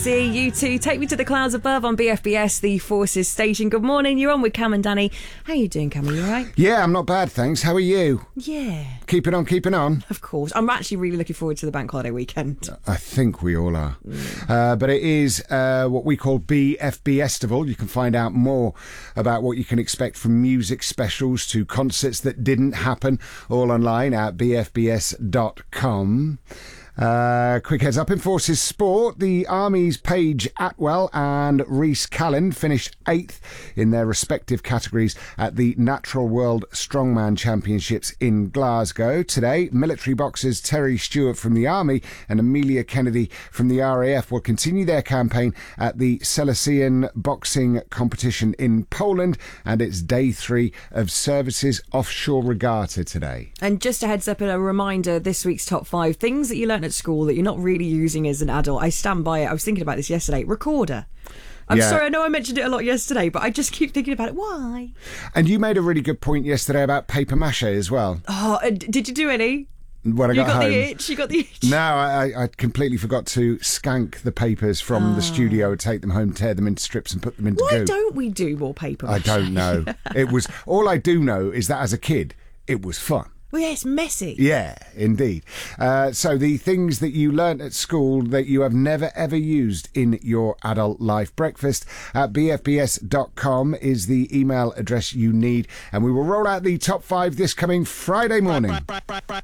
see you two. Take me to the clouds above on BFBS, the Forces station. Good morning. You're on with Cam and Danny. How you doing, Cam? Are you all right? Yeah, I'm not bad, thanks. How are you? Yeah. Keeping on. Of course. I'm actually really looking forward to the bank holiday weekend. I think we all are. But it is what we call BFBestival. You can find out more about what you can expect from music specials to concerts that didn't happen, all online at bfbs.com. Quick heads up in Forces Sport. The Army's Paige Atwell and Reece Callan finished 8th in their respective categories at the Natural World Strongman Championships in Glasgow. Today, military boxers Terry Stewart from the Army and Amelia Kennedy from the RAF will continue their campaign at the Silesian Boxing Competition in Poland, and it's day 3 of Services Offshore Regatta today. And just a heads up and a reminder, this week's top 5 things that you learnt at school that you're not really using as an adult. I stand by it. I was thinking about this yesterday. Recorder. I'm sorry, I know I mentioned it a lot yesterday, but I just keep thinking about it. Why? And you made a really good point yesterday about paper mache as well. Oh, did you do any? When I got home. You got the itch. No, I completely forgot to skank the papers from the studio, take them home, tear them into strips and put them into goo. Why don't we do more paper mache? I don't know. All I do know is that as a kid, it was fun. Well, yeah, it's messy. Yeah, indeed. So the things that you learnt at school that you have never ever used in your adult life. Breakfast at bfbs.com is the email address you need, and we will roll out the top 5 this coming Friday morning.